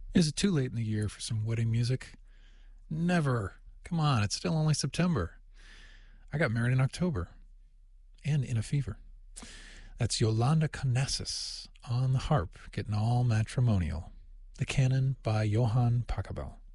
Is it too late in the year for some wedding music? Never. Come on, it's still only September. I got married in October and in a fever. That's Yolanda Conasis on the harp, getting all matrimonial. The Canon by Johann Pachelbel.